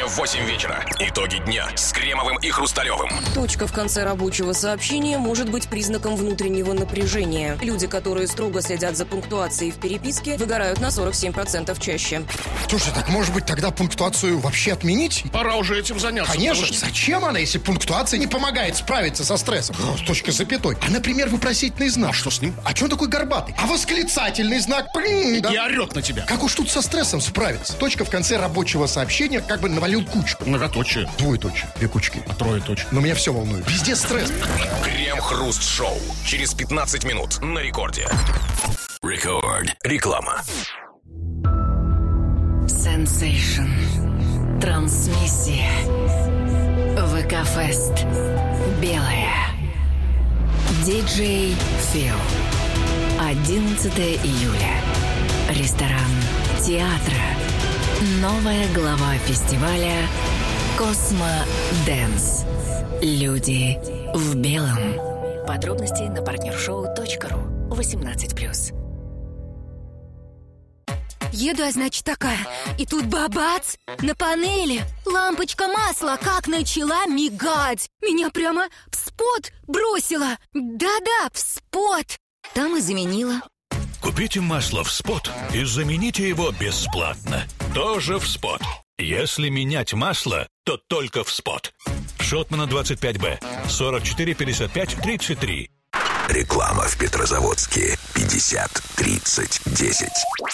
в 8 вечера. Итоги дня с Кремовым и Хрусталевым. Точка в конце рабочего сообщения может быть признаком внутреннего напряжения. Люди, которые строго следят за пунктуацией в переписке, выгорают на 47% чаще. Слушай, так может быть тогда пунктуацию вообще отменить? Пора уже этим заняться. Конечно. Зачем она, если пунктуация не помогает справиться со стрессом? С точкой с запятой. А, например, вопросительный знак. А что с ним? А че он такой горбатый? А восклицательный знак? Да. И орет на тебя. Как уж тут со стрессом справиться? Точка в конце рабочего сообщения как бы навалил кучку. Многоточие. Двоеточие. Две кучки. А троеточие. Но меня все волнует. Везде стресс. Крем-хруст-шоу. Через 15 минут на рекорде. Рекорд. Реклама. Sensation. Трансмиссия. ВК-фест. Белая. Диджей Фил. 11 июля. Ресторан Театра. Новая глава фестиваля Космо Дэнс. Люди в белом. Подробности на partnershow.ru. 18+. Еду, а значит такая. И тут бабац! На панели лампочка масла как начала мигать. Меня прямо в спот бросила. Да-да, в спот. Там и заменила. Купите масло в спот и замените его бесплатно. Тоже в спот. Если менять масло, то только в спот. Шотмана 25Б. 44 55 33. Реклама в Петрозаводске. 50 30 10.